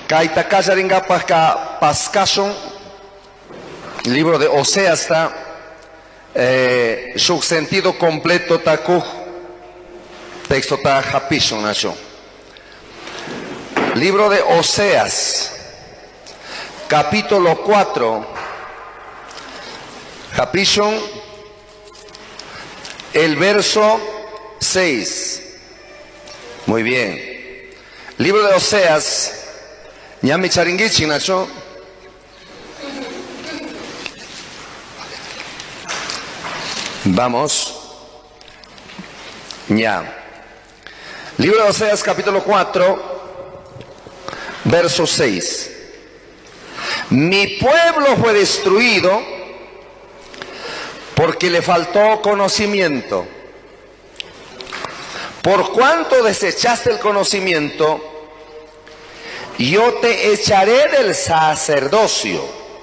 Kaita Kajaringapaka Pascashon, libro de Oseas está, su sentido completo taku, texto ta Japishon nacho. Libro de Oseas, capítulo 4, Japishon, el verso 6. Muy bien. Libro de Oseas, Ñami Charingichi nacho. Vamos. Ya. Libro de Oseas, capítulo 4, verso 6. Mi pueblo fue destruido porque le faltó conocimiento. Por cuanto desechaste el conocimiento, yo te echaré del sacerdocio,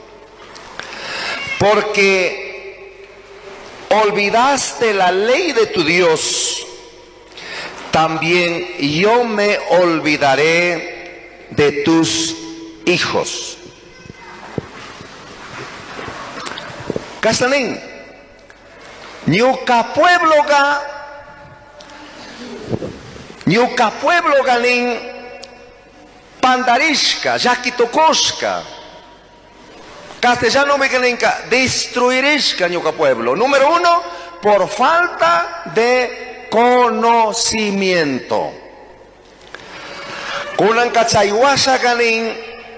porque olvidaste la ley de tu Dios, también yo me olvidaré de tus hijos. Castanín, ñuka pueblo ganin pandarishka, yakitokoshka. Castellano me ganinka, destruirishka ñuka pueblo. Número 1, por falta de conocimiento. Kunan kachaiwasha ganin,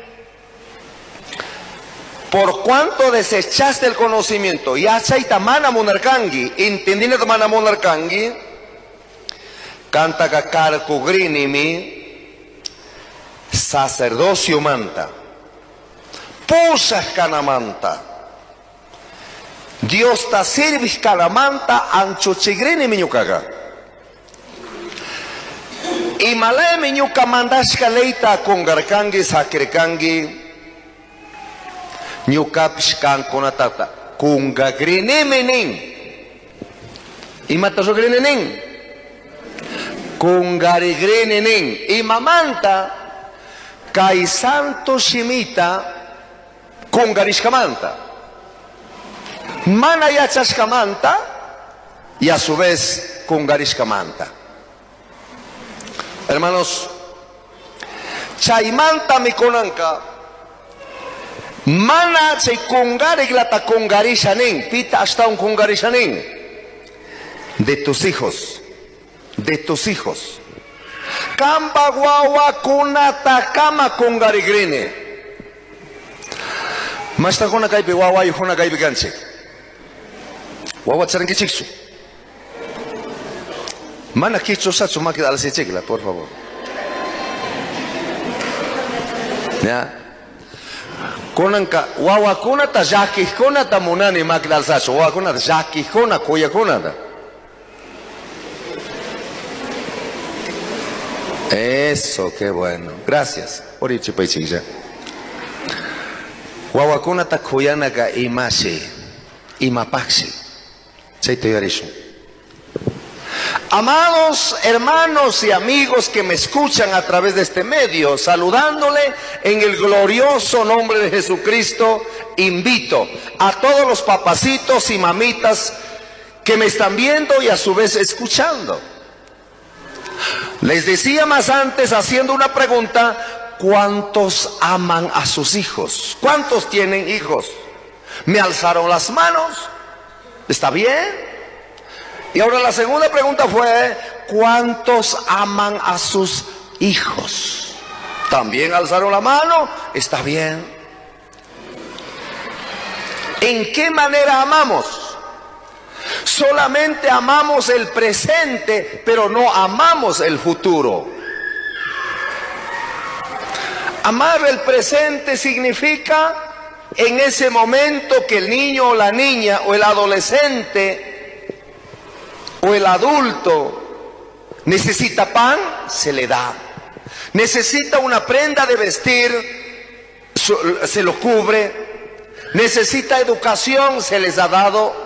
por cuanto desechaste el conocimiento. Yachaita mana monarkangi, entendine de mana monarkangi. Canta kakar kugrinimi, sacerdocio manta. Pusas canamanta. Dios ta sirvis canamanta ancho chigrini miñukaga. Y malay miñuka mandashka leita kongarkangi sakrikangi. Ñukapishkan konatata kungagriniminin. Y matasogrininin. Kungarigrininin. Y mamanta kai santo shimita kungarishkamanta. Mana yachashkamanta y a su vez kungarishkamanta. Hermanos, chaimanta mikonanka mana chay kungariglata kungarishanin, pita hasta un kungarishanin de tus hijos, de tus hijos. Kamba guawa kunata kama kungarigrine. Masta kuna kaipi wawa y kuna kaipi ganchik. Wawa charangichiksu. Mana kichu satsu makida al sechikla, por favor. Ya. Kunanka wawa kunata jaki kunata munani makida al satsu. Wawa kunata jaki kuna kuya kunata. Eso, qué bueno. Gracias. Orichi paichilla. Wawakuna ta kuyanaka imashi, imapaxi. Amados hermanos y amigos que me escuchan a través de este medio, saludándole en el glorioso nombre de Jesucristo, invito a todos los papacitos y mamitas que me están viendo y a su vez escuchando. Les decía más antes haciendo una pregunta, ¿cuántos aman a sus hijos? ¿Cuántos tienen hijos? Me alzaron las manos, ¿está bien? Y ahora la segunda pregunta fue, ¿cuántos aman a sus hijos? También alzaron la mano, ¿está bien? ¿En qué manera amamos? Solamente amamos el presente, pero no amamos el futuro. Amar el presente significa en ese momento que el niño o la niña o el adolescente o el adulto necesita pan, se le da. Necesita una prenda de vestir, se lo cubre. Necesita educación, se les ha dado.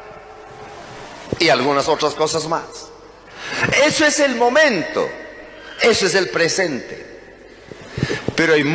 Y algunas otras cosas más. Eso es el momento, eso es el presente. Pero hay